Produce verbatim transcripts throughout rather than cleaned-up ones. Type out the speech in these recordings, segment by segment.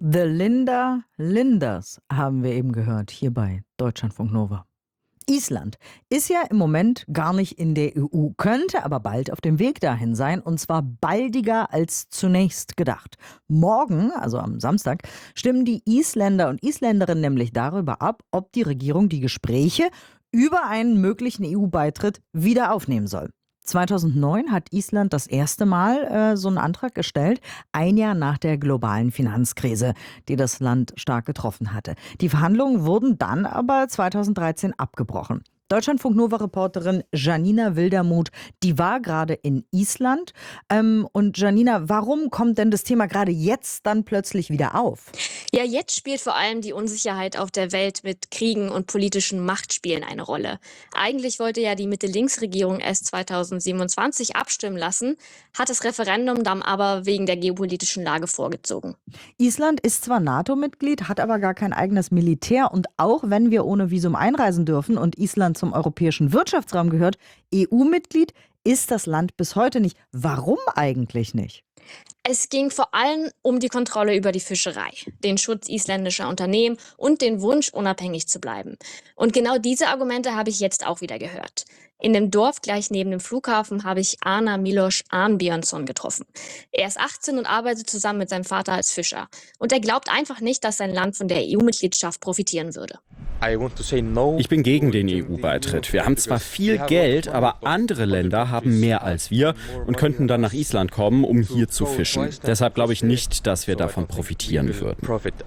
The Linda Linders haben wir eben gehört, hier bei Deutschlandfunk Nova. Island ist ja im Moment gar nicht in der E U, könnte aber bald auf dem Weg dahin sein, und zwar baldiger als zunächst gedacht. Morgen, also am Samstag, stimmen die Isländer und Isländerinnen nämlich darüber ab, ob die Regierung die Gespräche über einen möglichen E U-Beitritt wieder aufnehmen soll. zweitausendneun hat Island das erste Mal äh, so einen Antrag gestellt, ein Jahr nach der globalen Finanzkrise, die das Land stark getroffen hatte. Die Verhandlungen wurden dann aber zweitausenddreizehn abgebrochen. Deutschlandfunk-Nova-Reporterin Janina Wildermuth, die war gerade in Island. Ähm, und Janina, warum kommt denn das Thema gerade jetzt dann plötzlich wieder auf? Ja, jetzt spielt vor allem die Unsicherheit auf der Welt mit Kriegen und politischen Machtspielen eine Rolle. Eigentlich wollte ja die Mitte-Links-Regierung erst zweitausendsiebenundzwanzig abstimmen lassen, hat das Referendum dann aber wegen der geopolitischen Lage vorgezogen. Island ist zwar NATO-Mitglied, hat aber gar kein eigenes Militär. Und auch wenn wir ohne Visum einreisen dürfen und Island zum europäischen Wirtschaftsraum gehört, E U-Mitglied ist das Land bis heute nicht. Warum eigentlich nicht? Es ging vor allem um die Kontrolle über die Fischerei, den Schutz isländischer Unternehmen und den Wunsch, unabhängig zu bleiben. Und genau diese Argumente habe ich jetzt auch wieder gehört. In dem Dorf gleich neben dem Flughafen habe ich Arna Milos Arnbjörnsson getroffen. Er ist achtzehn und arbeitet zusammen mit seinem Vater als Fischer. Und er glaubt einfach nicht, dass sein Land von der E U-Mitgliedschaft profitieren würde. Ich bin gegen den E U-Beitritt. Wir haben zwar viel Geld, aber andere Länder haben mehr als wir und könnten dann nach Island kommen, um hier zu fischen. Deshalb glaube ich nicht, dass wir davon profitieren würden.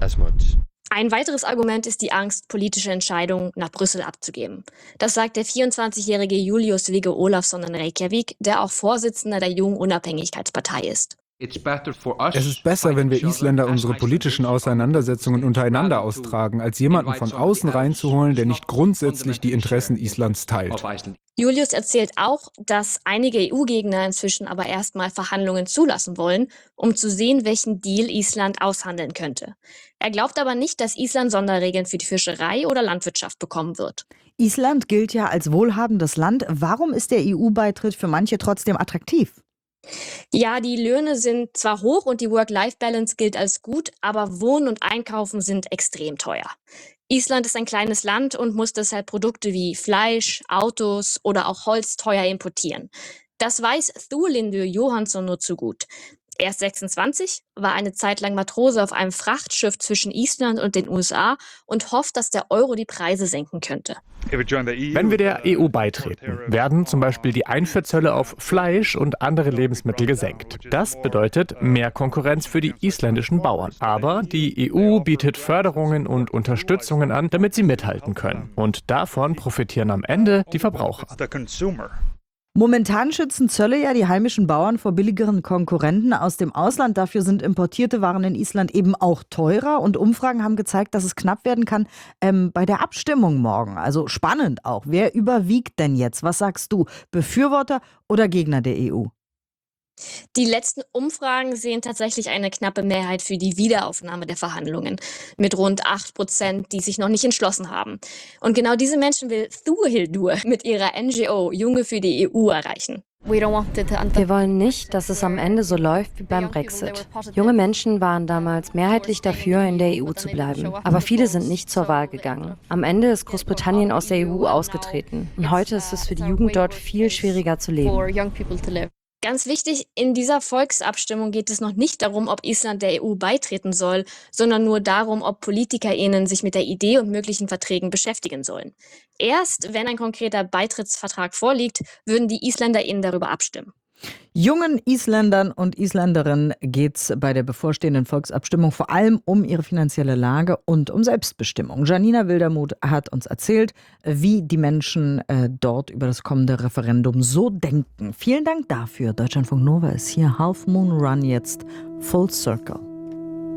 Ein weiteres Argument ist die Angst, politische Entscheidungen nach Brüssel abzugeben. Das sagt der vierundzwanzigjährige Julius Viggo Olafsson in Reykjavik, der auch Vorsitzender der Jungen Unabhängigkeitspartei ist. Es ist besser, wenn wir Isländer unsere politischen Auseinandersetzungen untereinander austragen, als jemanden von außen reinzuholen, der nicht grundsätzlich die Interessen Islands teilt. Julius erzählt auch, dass einige E U-Gegner inzwischen aber erstmal Verhandlungen zulassen wollen, um zu sehen, welchen Deal Island aushandeln könnte. Er glaubt aber nicht, dass Island Sonderregeln für die Fischerei oder Landwirtschaft bekommen wird. Island gilt ja als wohlhabendes Land. Warum ist der E U-Beitritt für manche trotzdem attraktiv? Ja, die Löhne sind zwar hoch und die Work-Life-Balance gilt als gut, aber Wohnen und Einkaufen sind extrem teuer. Island ist ein kleines Land und muss deshalb Produkte wie Fleisch, Autos oder auch Holz teuer importieren. Das weiß Thorlindur Johansson nur zu gut. Er ist sechsundzwanzig, war eine Zeit lang Matrose auf einem Frachtschiff zwischen Island und den U S A und hofft, dass der Euro die Preise senken könnte. Wenn wir der E U beitreten, werden zum Beispiel die Einfuhrzölle auf Fleisch und andere Lebensmittel gesenkt. Das bedeutet mehr Konkurrenz für die isländischen Bauern. Aber die E U bietet Förderungen und Unterstützungen an, damit sie mithalten können. Und davon profitieren am Ende die Verbraucher. Momentan schützen Zölle ja die heimischen Bauern vor billigeren Konkurrenten aus dem Ausland. Dafür sind importierte Waren in Island eben auch teurer. Und Umfragen haben gezeigt, dass es knapp werden kann ähm, bei der Abstimmung morgen. Also spannend auch. Wer überwiegt denn jetzt? Was sagst du? Befürworter oder Gegner der E U? Die letzten Umfragen sehen tatsächlich eine knappe Mehrheit für die Wiederaufnahme der Verhandlungen mit rund acht Prozent, die sich noch nicht entschlossen haben. Und genau diese Menschen will Thorhildur mit ihrer N G O Junge für die E U erreichen. Wir wollen nicht, dass es am Ende so läuft wie beim Brexit. Junge Menschen waren damals mehrheitlich dafür, in der E U zu bleiben. Aber viele sind nicht zur Wahl gegangen. Am Ende ist Großbritannien aus der E U ausgetreten. Und heute ist es für die Jugend dort viel schwieriger zu leben. Ganz wichtig, in dieser Volksabstimmung geht es noch nicht darum, ob Island der E U beitreten soll, sondern nur darum, ob PolitikerInnen sich mit der Idee und möglichen Verträgen beschäftigen sollen. Erst wenn ein konkreter Beitrittsvertrag vorliegt, würden die IsländerInnen darüber abstimmen. Jungen Isländern und Isländerinnen geht es bei der bevorstehenden Volksabstimmung vor allem um ihre finanzielle Lage und um Selbstbestimmung. Janina Wildermuth hat uns erzählt, wie die Menschen äh, dort über das kommende Referendum so denken. Vielen Dank dafür. Deutschlandfunk Nova ist hier. Half Moon Run jetzt Full Circle.